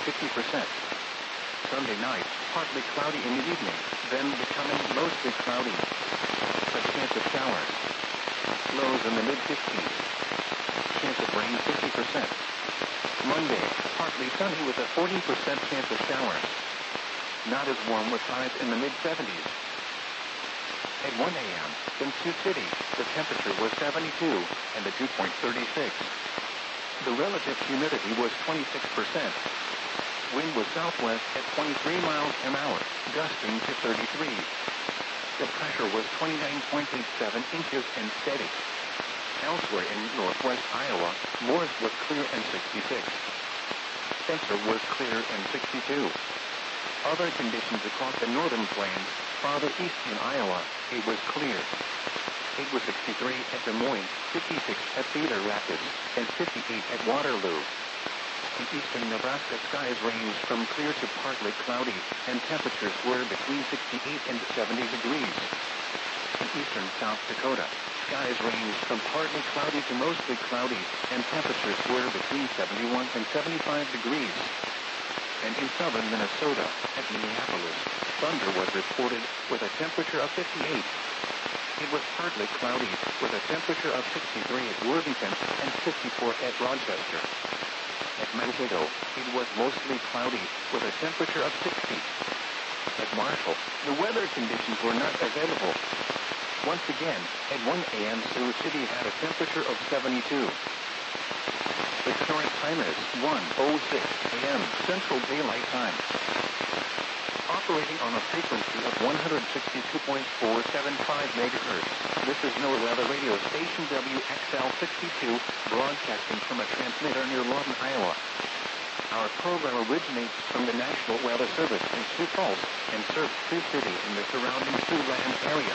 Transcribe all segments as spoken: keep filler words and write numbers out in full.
fifty percent. Sunday night, partly cloudy in the evening, then becoming mostly cloudy. A chance of showers. Lows in the mid-fifties. Chance of rain fifty percent. Monday, partly sunny with a forty percent chance of showers. Not as warm with highs in the mid-seventies. At one a m in Sioux City, the temperature was seventy-two and the dew point thirty-six. The relative humidity was twenty-six percent. Wind was southwest at twenty-three miles an hour, gusting to thirty-three. The pressure was twenty-nine point eight seven inches and steady. Elsewhere in northwest Iowa, Moores was clear and sixty-six. Spencer was clear and sixty-two. Other conditions across the northern plains, farther east in Iowa, it was clear. It was sixty-three at Des Moines, fifty-six at Cedar Rapids, and fifty-eight at Waterloo. In eastern Nebraska, skies ranged from clear to partly cloudy, and temperatures were between sixty-eight and seventy degrees. In eastern South Dakota, skies ranged from partly cloudy to mostly cloudy, and temperatures were between seventy-one and seventy-five degrees. And in southern Minnesota, at Minneapolis, thunder was reported with a temperature of fifty-eight. It was partly cloudy, with a temperature of sixty-three at Worthington and fifty-four at Rochester. At Mankato, it was mostly cloudy, with a temperature of sixty. At Marshall, the weather conditions were not available. Once again, at one a m Sioux City had a temperature of seventy-two. The current time is one oh six a m Central Daylight Time. Operating on a frequency of one hundred sixty-two point four seven five megahertz, this is NOAA Weather Radio Station W X L sixty-two, broadcasting from a transmitter near Lawton, Iowa. Our program originates from the National Weather Service in Sioux Falls and serves Sioux City and the surrounding Siouxland area.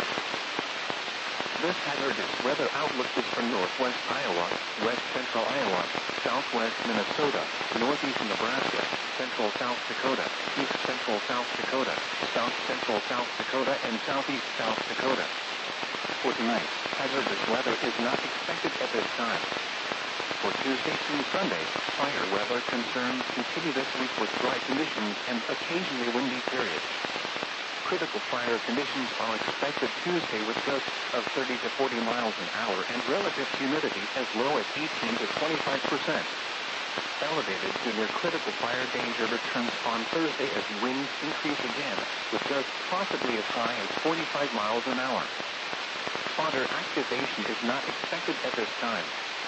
This hazardous weather outlook is for northwest Iowa, west central Iowa, southwest Minnesota, northeast Nebraska, central South Dakota, east central South Dakota, south central South Dakota, and southeast South Dakota. For tonight, hazardous weather is not expected at this time. For Tuesday through Sunday, fire weather concerns continue this week with dry conditions and occasionally windy periods. Critical fire conditions are expected Tuesday with gusts of thirty to forty miles an hour and relative humidity as low as eighteen to twenty-five percent. Elevated to near critical fire danger returns on Thursday as winds increase again, with gusts possibly as high as forty-five miles an hour. Fodder activation is not expected at this time.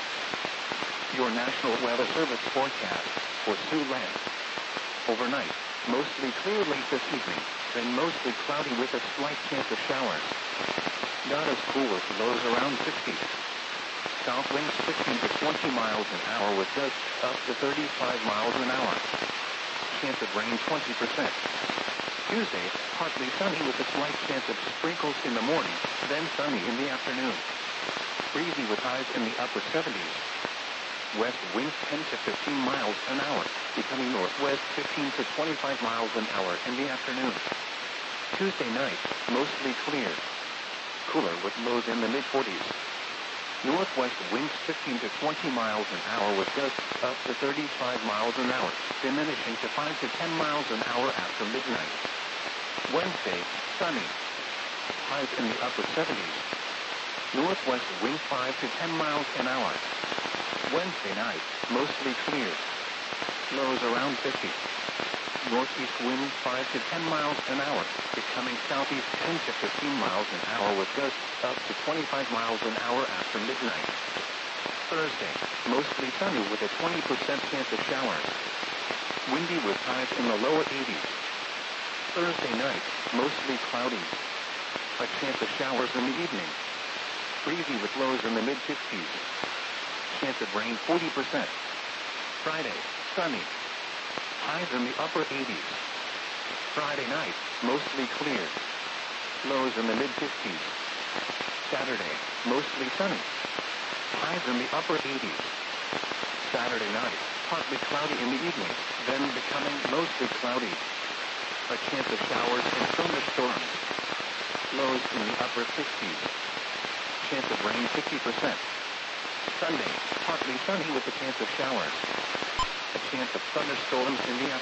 Your National Weather Service forecast for Siouxland. Overnight, mostly clear late this evening, then mostly cloudy with a slight chance of showers. Not as cool with lows around sixty. South winds fifteen to twenty miles an hour with gusts up to thirty-five miles an hour. Chance of rain twenty percent. Tuesday, partly sunny with a slight chance of sprinkles in the morning, then sunny in the afternoon. Breezy with highs in the upper seventies. West winds ten to fifteen miles an hour, becoming northwest fifteen to twenty-five miles an hour in the afternoon. Tuesday night, mostly clear. Cooler with lows in the mid-forties. Northwest winds fifteen to twenty miles an hour with gusts up to thirty-five miles an hour, diminishing to five to ten miles an hour after midnight. Wednesday, sunny. Highs in the upper seventies. Northwest wind five to ten miles an hour. Wednesday night, mostly clear. Lows around fifty. Northeast wind five to ten miles an hour, becoming southeast ten to fifteen miles an hour with gusts up to twenty-five miles an hour after midnight. Thursday, mostly sunny with a twenty percent chance of showers. Windy with highs in the lower eighties. Thursday night, mostly cloudy. A chance of showers in the evening. Breezy with lows in the mid-sixties. Chance of rain forty percent. Friday, sunny. Highs in the upper eighties. Friday night, mostly clear. Lows in the mid-fifties. Saturday, mostly sunny. Highs in the upper eighties. Saturday night, partly cloudy in the evening, then becoming mostly cloudy. A chance of showers and thunderstorms. Lows in the upper sixties. Chance of rain fifty percent. Sunday, partly sunny with a chance of showers. A chance of thunderstorms in the afternoon.